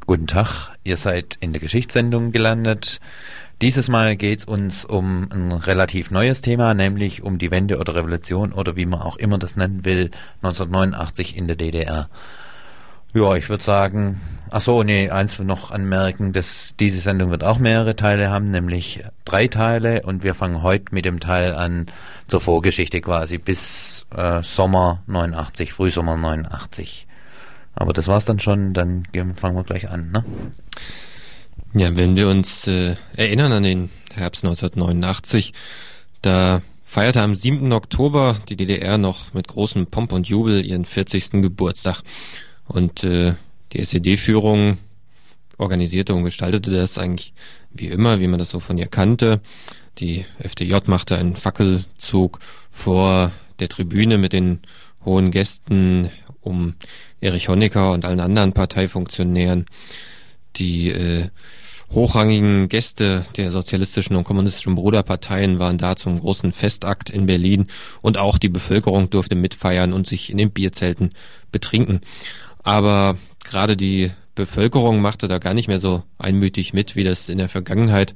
Guten Tag, ihr seid in der Geschichtssendung gelandet. Dieses Mal geht es uns um ein relativ neues Thema, nämlich um die Wende oder Revolution oder wie man auch immer das nennen will, 1989 in der DDR. Ja, ich würde sagen, eins noch anmerken, dass diese Sendung wird auch mehrere Teile haben, nämlich 3 Teile, und wir fangen heute mit dem Teil an zur Vorgeschichte quasi bis Sommer 89, Frühsommer 89. Aber das war's dann schon, dann fangen wir gleich an, ne? Ja, wenn wir uns erinnern an den Herbst 1989, da feierte am 7. Oktober die DDR noch mit großem Pomp und Jubel ihren 40. Geburtstag. Und die SED-Führung organisierte und gestaltete das eigentlich wie immer, wie man das so von ihr kannte. Die FDJ machte einen Fackelzug vor der Tribüne mit den hohen Gästen um Erich Honecker und allen anderen Parteifunktionären. Die hochrangigen Gäste der sozialistischen und kommunistischen Bruderparteien waren da zum großen Festakt in Berlin, und auch die Bevölkerung durfte mitfeiern und sich in den Bierzelten betrinken. Aber gerade die Bevölkerung machte da gar nicht mehr so einmütig mit, wie das in der Vergangenheit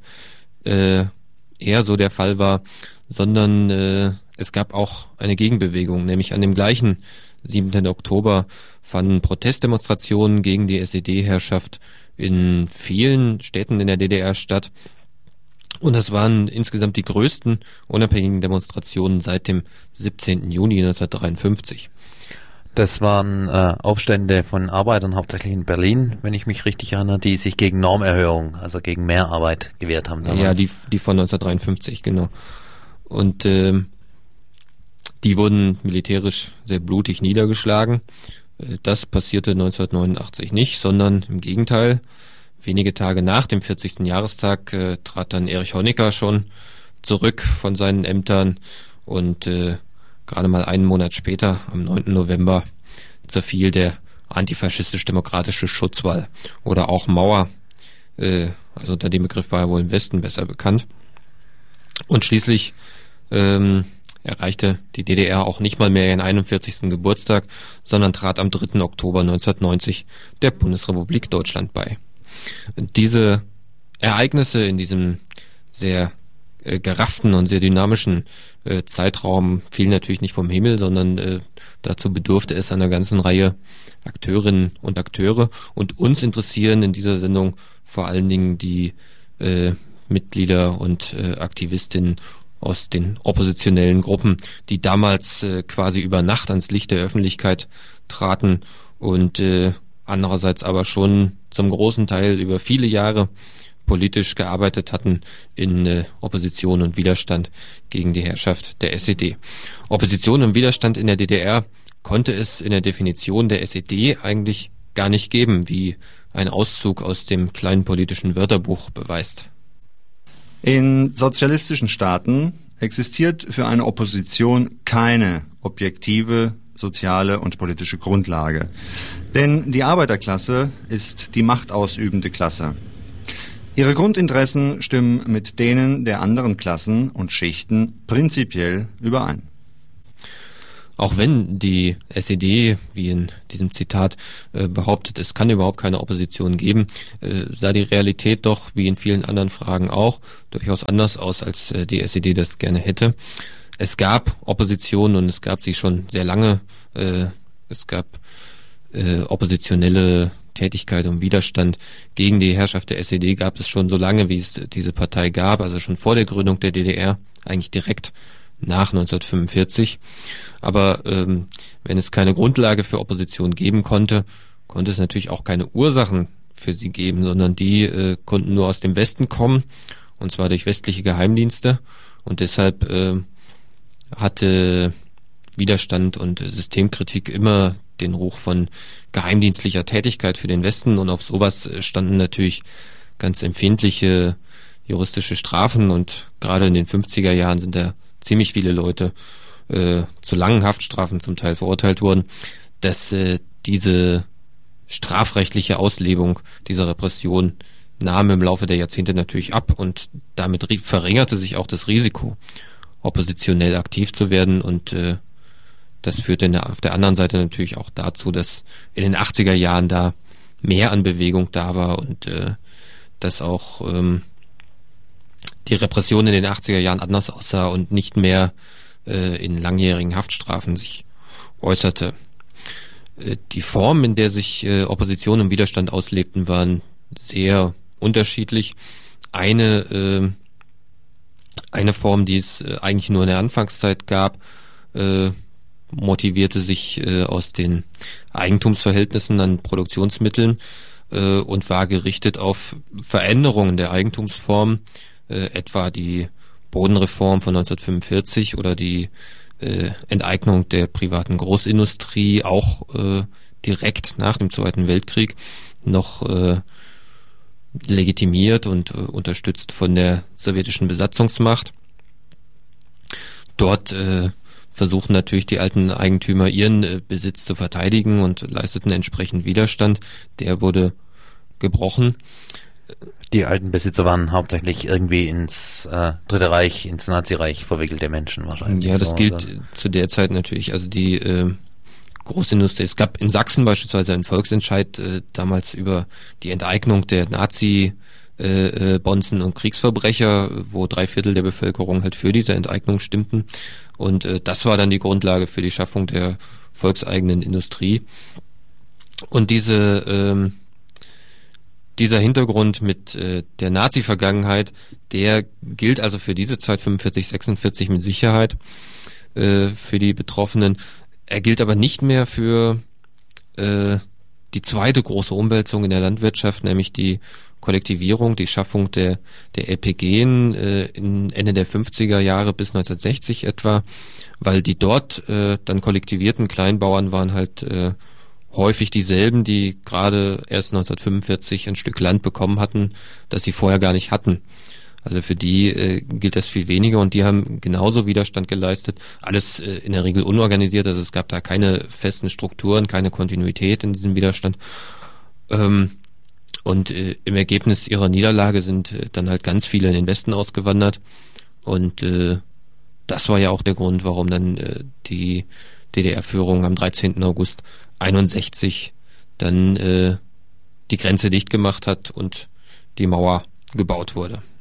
eher so der Fall war, sondern es gab auch eine Gegenbewegung, nämlich an dem gleichen 7. Oktober fanden Protestdemonstrationen gegen die SED-Herrschaft in vielen Städten in der DDR statt. Und das waren insgesamt die größten unabhängigen Demonstrationen seit dem 17. Juni 1953. Das waren Aufstände von Arbeitern, hauptsächlich in Berlin, wenn ich mich richtig erinnere, die sich gegen Normerhöhung, also gegen Mehrarbeit gewehrt haben damals. Ja, die von 1953, genau. Und die wurden militärisch sehr blutig niedergeschlagen. Das passierte 1989 nicht, sondern im Gegenteil. Wenige Tage nach dem 40. Jahrestag trat dann Erich Honecker schon zurück von seinen Ämtern, und gerade mal einen Monat später, am 9. November, zerfiel der antifaschistisch-demokratische Schutzwall oder auch Mauer. Also unter dem Begriff war er wohl im Westen besser bekannt. Und schließlich erreichte die DDR auch nicht mal mehr ihren 41. Geburtstag, sondern trat am 3. Oktober 1990 der Bundesrepublik Deutschland bei. Diese Ereignisse in diesem sehr gerafften und sehr dynamischen Zeitraum fielen natürlich nicht vom Himmel, sondern dazu bedurfte es einer ganzen Reihe Akteurinnen und Akteure. Und uns interessieren in dieser Sendung vor allen Dingen die Mitglieder und Aktivistinnen aus den oppositionellen Gruppen, die damals quasi über Nacht ans Licht der Öffentlichkeit traten und andererseits aber schon zum großen Teil über viele Jahre politisch gearbeitet hatten in Opposition und Widerstand gegen die Herrschaft der SED. Opposition und Widerstand in der DDR konnte es in der Definition der SED eigentlich gar nicht geben, wie ein Auszug aus dem kleinen politischen Wörterbuch beweist. In sozialistischen Staaten existiert für eine Opposition keine objektive soziale und politische Grundlage. Denn die Arbeiterklasse ist die machtausübende Klasse. Ihre Grundinteressen stimmen mit denen der anderen Klassen und Schichten prinzipiell überein. Auch wenn die SED, wie in diesem Zitat, behauptet, es kann überhaupt keine Opposition geben, sah die Realität doch, wie in vielen anderen Fragen auch, durchaus anders aus, als die SED das gerne hätte. Es gab Opposition, und es gab sie schon sehr lange. Es gab oppositionelle Tätigkeit und Widerstand gegen die Herrschaft der SED gab es schon so lange, wie es diese Partei gab, also schon vor der Gründung der DDR, eigentlich direkt nach 1945. Aber wenn es keine Grundlage für Opposition geben konnte, konnte es natürlich auch keine Ursachen für sie geben, sondern die konnten nur aus dem Westen kommen, und zwar durch westliche Geheimdienste. Und deshalb hatte Widerstand und Systemkritik immer den Ruf von geheimdienstlicher Tätigkeit für den Westen, und auf sowas standen natürlich ganz empfindliche juristische Strafen, und gerade in den 50er Jahren sind da ziemlich viele Leute zu langen Haftstrafen zum Teil verurteilt worden, dass diese strafrechtliche Auslebung dieser Repression nahm im Laufe der Jahrzehnte natürlich ab, und damit verringerte sich auch das Risiko, oppositionell aktiv zu werden, und das führte auf der anderen Seite natürlich auch dazu, dass in den 80er Jahren da mehr an Bewegung da war und dass auch die Repression in den 80er Jahren anders aussah und nicht mehr in langjährigen Haftstrafen sich äußerte. Die Form, in der sich Opposition und Widerstand auslebten, waren sehr unterschiedlich. Eine Form, die es eigentlich nur in der Anfangszeit gab, motivierte sich aus den Eigentumsverhältnissen an Produktionsmitteln und war gerichtet auf Veränderungen der Eigentumsform, etwa die Bodenreform von 1945 oder die Enteignung der privaten Großindustrie, auch direkt nach dem Zweiten Weltkrieg noch legitimiert und unterstützt von der sowjetischen Besatzungsmacht. Dort versuchen natürlich die alten Eigentümer ihren Besitz zu verteidigen und leisteten entsprechend Widerstand. Der wurde gebrochen. Die alten Besitzer waren hauptsächlich irgendwie ins Dritte Reich, ins Nazireich verwickelte Menschen wahrscheinlich. Ja, das gilt zu der Zeit natürlich. Also die Großindustrie. Es gab in Sachsen beispielsweise einen Volksentscheid damals über die Enteignung der Nazi-Bonzen und Kriegsverbrecher, wo 3/4 der Bevölkerung halt für diese Enteignung stimmten. Und das war dann die Grundlage für die Schaffung der volkseigenen Industrie. Und dieser Hintergrund mit der Nazi-Vergangenheit, der gilt also für diese Zeit 45, 46 mit Sicherheit für die Betroffenen. Er gilt aber nicht mehr für die zweite große Umwälzung in der Landwirtschaft, nämlich die Kollektivierung, die Schaffung der LPG in Ende der 50er Jahre bis 1960 etwa, weil die dort dann kollektivierten Kleinbauern waren halt häufig dieselben, die gerade erst 1945 ein Stück Land bekommen hatten, das sie vorher gar nicht hatten. Also für die gilt das viel weniger und die haben genauso Widerstand geleistet. Alles in der Regel unorganisiert, also es gab da keine festen Strukturen, keine Kontinuität in diesem Widerstand. Und im Ergebnis ihrer Niederlage sind dann halt ganz viele in den Westen ausgewandert. Und das war ja auch der Grund, warum dann die DDR-Führung am 13. August 61 dann die Grenze dicht gemacht hat und die Mauer gebaut wurde.